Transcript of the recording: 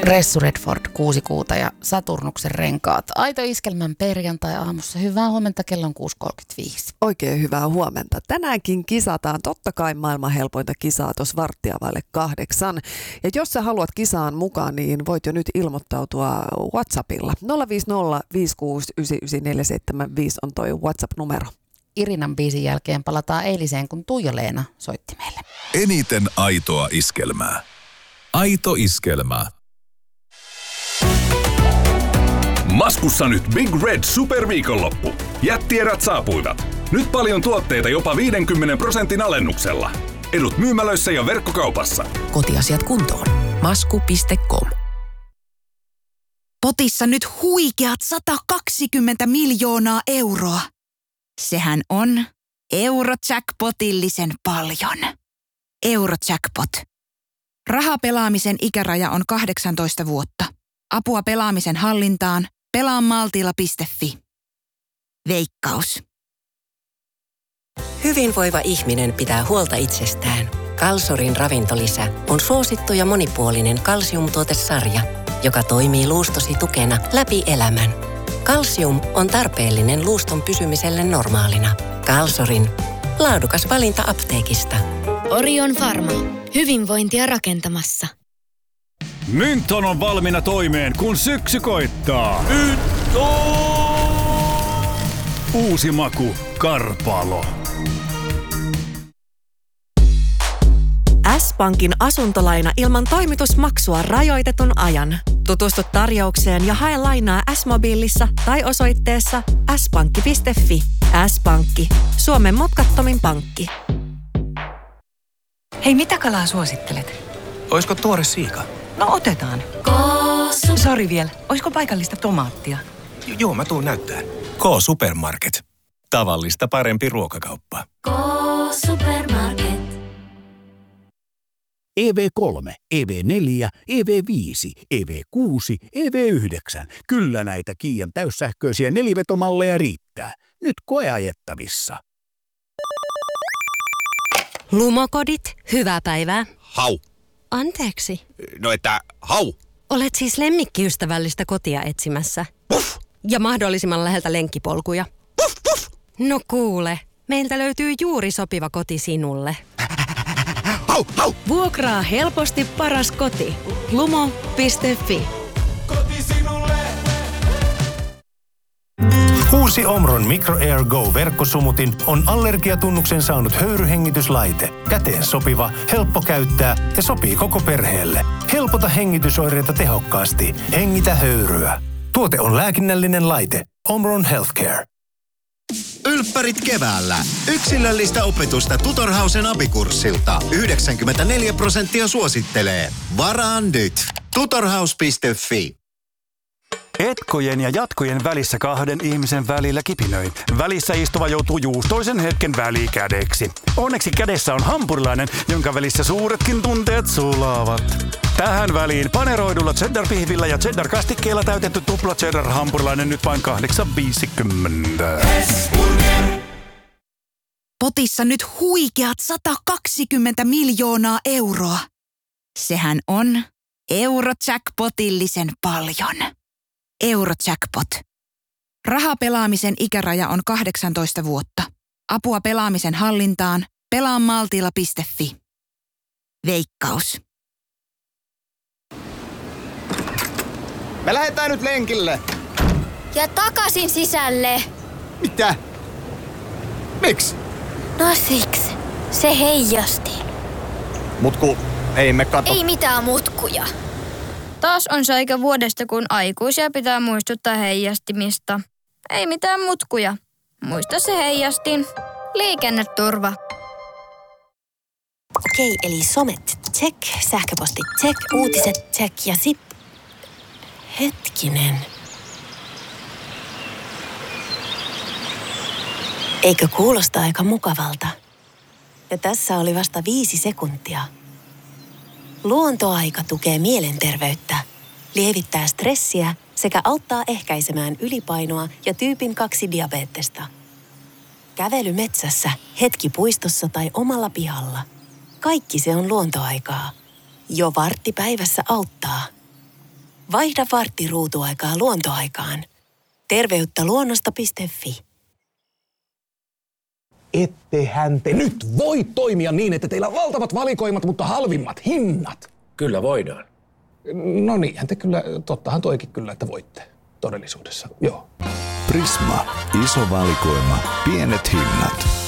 Ressu Redford, 6 kuuta ja Saturnuksen renkaat. Aito Iskelmän perjantai-aamussa. Hyvää huomenta, kello on 6.35. Oikein hyvää huomenta. Tänäänkin kisataan totta kai maailman helpointa kisaa tuossa 7:15. Ja jos sä haluat kisaan mukaan, niin voit jo nyt ilmoittautua WhatsAppilla. 050 5699475 on toi WhatsApp-numero. Irinan biisin jälkeen palataan eiliseen, kun Tuija-Leena soitti meille. Eniten aitoa iskelmää. Aito iskelmää. Maskussa nyt Big Red superviikonloppu. Jättierät saapuivat. Nyt paljon tuotteita jopa 50% alennuksella. Edut myymälöissä ja verkkokaupassa. Kotiasiat kuntoon. Masku.com. Potissa nyt huikeat 120 miljoonaa euroa. Sehän on Eurojackpotillisen paljon. Eurojackpot. Rahapelaamisen ikäraja on 18 vuotta. Apua pelaamisen hallintaan. Pelaamaltilla.fi. Veikkaus. Hyvinvoiva ihminen pitää huolta itsestään. Kalsorin ravintolisä on suosittu ja monipuolinen kalsiumtuotesarja, joka toimii luustosi tukena läpi elämän. Kalsium on tarpeellinen luuston pysymiselle normaalina. Kalsorin. Laadukas valinta apteekista. Orion Pharma. Hyvinvointia rakentamassa. Mynton on valmiina toimeen, kun syksy koittaa. Uusi maku. Karpalo. S-Pankin asuntolaina ilman toimitusmaksua rajoitetun ajan. Tutustu tarjoukseen ja hae lainaa S-mobiilissa tai osoitteessa s-pankki.fi. S-Pankki. Suomen mutkattomin pankki. Hei, mitä kalaa suosittelet? Oisko tuore siika? No otetaan. Sori vielä, oisko paikallista tomaattia? Joo, mä tuun näyttää. K-Supermarket. Tavallista parempi ruokakauppa. K-Supermarket. EV3, EV4, EV5, EV6, EV9. Kyllä näitä Kiian täyssähköisiä nelivetomalleja riittää. Nyt koeajettavissa. Lumokodit, hyvää päivää. Hau. Anteeksi. No että hau. Olet siis lemmikkiystävällistä kotia etsimässä. Puff. Ja mahdollisimman läheltä lenkkipolkuja. Puff, puff. No kuule, meiltä löytyy juuri sopiva koti sinulle. Hau, hau. Vuokraa helposti paras koti. Lumo.fi. Koti sinulle. Uusi Omron Micro Air Go -verkkosumutin on allergiatunnuksen saanut höyryhengityslaite. Käteen sopiva, helppo käyttää ja sopii koko perheelle. Helpota hengitysoireita tehokkaasti. Hengitä höyryä. Tuote on lääkinnällinen laite. Omron Healthcare. Ylppärit keväällä. Yksilöllistä opetusta Tutorhausen abikurssilta. 94% suosittelee. Varaa nyt. Tutorhaus.fi. Etkojen ja jatkojen välissä kahden ihmisen välillä kipinöi. Välissä istuva joutuu juustoisen hetken välikädeksi. Onneksi kädessä on hampurilainen, jonka välissä suuretkin tunteet sulaavat. Tähän väliin paneroidulla cheddar-pihvillä ja cheddar-kastikkeella täytetty tupla cheddar-hampurilainen nyt vain 8,50. Potissa nyt huikeat 120 miljoonaa euroa. Sehän on Eurojackpotillisen paljon. Eurojackpot. Rahapelaamisen ikäraja on 18 vuotta. Apua pelaamisen hallintaan. Pelaamaltilla.fi. Veikkaus. Me lähdetään nyt lenkille. Ja takaisin sisälle. Mitä? Miksi? No siksi. Se heijasti. Mutku, ei me kato. Ei mitään mutkuja. Taas on se aika vuodesta, kun aikuisia pitää muistuttaa heijastimista. Ei mitään mutkuja. Muista se heijastin. Liikenneturva. Okei, eli somet, check, sähköposti, check, uutiset, check ja sit... Hetkinen. Eikö kuulosta aika mukavalta? Ja tässä oli vasta 5 sekuntia. Luontoaika tukee mielenterveyttä, lievittää stressiä sekä auttaa ehkäisemään ylipainoa ja tyypin 2 diabetesta. Kävely metsässä, hetki puistossa tai omalla pihalla. Kaikki se on luontoaikaa. Jo vartti päivässä auttaa. Vaihda varttiruutuaikaa luontoaikaan. Terveyttä luonnosta.fi. Ettehän te nyt voi toimia niin, että teillä on valtavat valikoimat, mutta halvimmat hinnat. Kyllä voidaan. No niinhän te kyllä, tottahan toikin kyllä, että voitte todellisuudessa, joo. Prisma. Iso valikoima. Pienet hinnat.